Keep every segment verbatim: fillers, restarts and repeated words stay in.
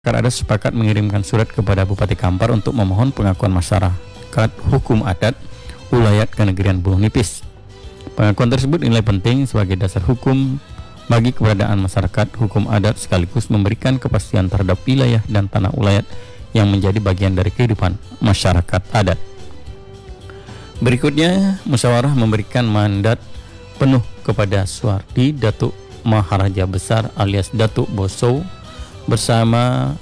Adat sepakat mengirimkan surat kepada Bupati Kampar untuk memohon pengakuan masyarakat hukum adat Ulayat Kenegrian Buluh Nipis. Pengakuan tersebut dinilai penting sebagai dasar hukum bagi keberadaan masyarakat hukum adat sekaligus memberikan kepastian terhadap wilayah dan tanah ulayat yang menjadi bagian dari kehidupan masyarakat adat. Berikutnya, musyawarah memberikan mandat penuh kepada Suwardi Datuk Maharaja Besar alias Datuk Boso bersama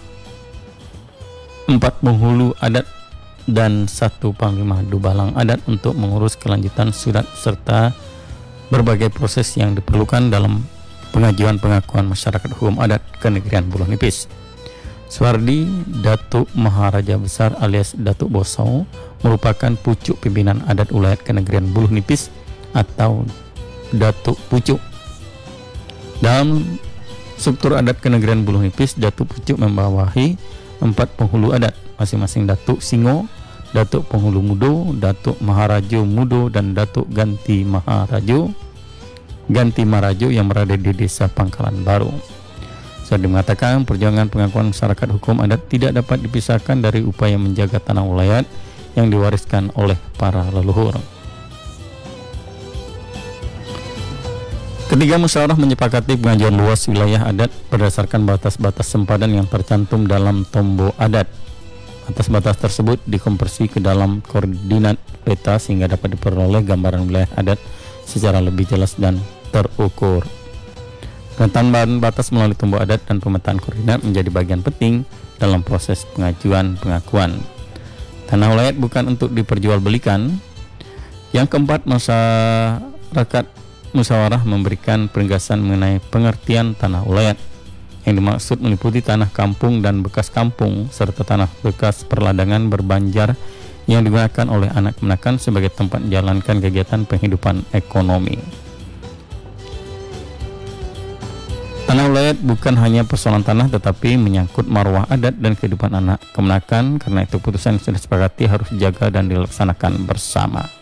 empat penghulu adat dan satu panglima dubalang adat untuk mengurus kelanjutan surat serta berbagai proses yang diperlukan dalam pengajuan pengakuan masyarakat hukum adat Kenegrian Buluh Nipis. Suwardi Datuk Maharaja Besar alias Datuk Boso merupakan pucuk pimpinan adat ulayat Kenegrian Buluh Nipis atau Datuk Pucuk. Dalam struktur adat Kenegrian Buluh Nipis, Datuk Pucuk membawahi empat penghulu adat, masing-masing Datuk Singo, Datuk Penghulu Mudo, Datuk Maharajo Mudo, dan Datuk Ganti Maharajo Ganti Marajo yang berada di Desa Pangkalan Baru. Sudah mengatakan perjuangan pengakuan masyarakat hukum adat tidak dapat dipisahkan dari upaya menjaga tanah ulayat yang diwariskan oleh para leluhur. Ketiga, musyawarah menyepakati pengajuan luas wilayah adat berdasarkan batas-batas sempadan yang tercantum dalam Tombo Adat. Batas-batas tersebut dikonversi ke dalam koordinat peta sehingga dapat diperoleh gambaran wilayah adat secara lebih jelas dan terukur. Penetapan batas melalui Tombo Adat dan pemetaan koordinat menjadi bagian penting dalam proses pengajuan pengakuan. Tanah ulayat bukan untuk diperjualbelikan. Yang keempat, masyarakat musyawarah memberikan penegasan mengenai pengertian tanah ulayat yang dimaksud meliputi tanah kampung dan bekas kampung serta tanah bekas perladangan berbanjar yang digunakan oleh anak kemenakan sebagai tempat menjalankan kegiatan penghidupan ekonomi. Tanah ulayat bukan hanya persoalan tanah tetapi menyangkut marwah adat dan kehidupan anak kemenakan. Karena itu putusan yang sudah disepakati harus dijaga dan dilaksanakan bersama.